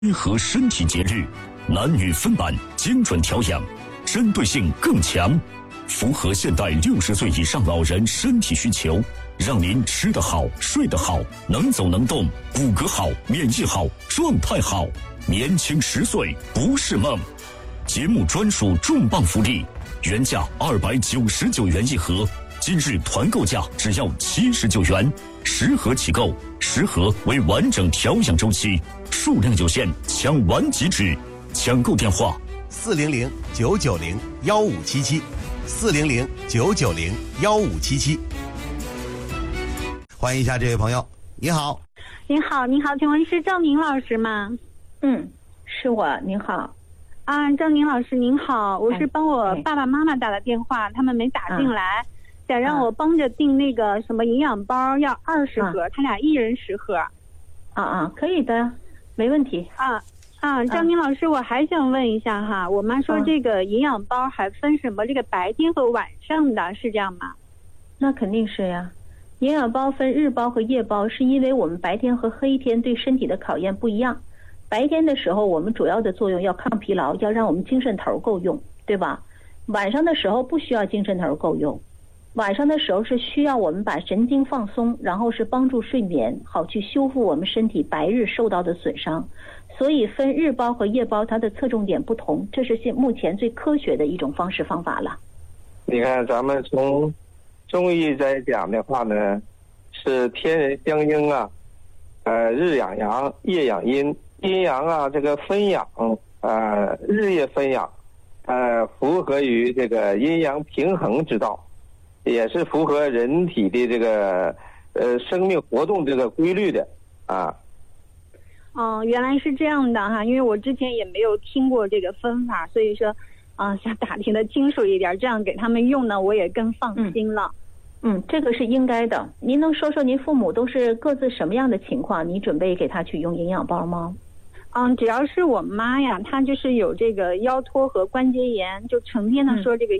适合身体节日，男女分班，精准调养，针对性更强，符合现代60岁以上老人身体需求，让您吃得好，睡得好，能走能动，骨骼好，免疫好，状态好，年轻10岁不是梦。节目专属重磅福利，原价299元一盒，今日团购价只要79元，10盒起购，10盒为完整调养周期，数量有限，抢完即止。抢购电话 400-990-1577，400-990-1577。欢迎一下这位朋友，你好。 您好，您好，请问是赵宁老师吗？ 是我，您好。 赵宁老师您好，我是帮我爸爸妈妈打的电话，他们没打进来，想让我帮着订那个什么营养包，要20盒，他俩一人10盒。 可以的，没问题。 赵宁老师，我还想问一下哈，我妈说这个营养包还分什么这个白天和晚上的，是这样吗？ 那肯定是呀。营养包分日包和夜包，是因为我们白天和黑天对身体的考验不一样。白天的时候，我们主要的作用要抗疲劳，要让我们精神头够用，对吧？晚上的时候不需要精神头够用，晚上的时候是需要我们把神经放松，然后是帮助睡眠，好去修复我们身体白日受到的损伤。所以分日包和夜包，它的侧重点不同，这是目前最科学的一种方式方法了。 你看，咱们从中医在讲的话呢，是天人相应啊，日养阳，夜养阴。阴阳啊，这个分养，日夜分养，符合于这个阴阳平衡之道，也是符合人体的这个生命活动这个规律的啊。 原来是这样的哈，因为我之前也没有听过这个分法，所以说想打听的清楚一点，这样给他们用呢，我也更放心了。 这个是应该的。您能说说您父母都是各自什么样的情况？你准备给他去用营养包吗？ 只要是我妈呀，她就是有这个腰托和关节炎，就成天的说这个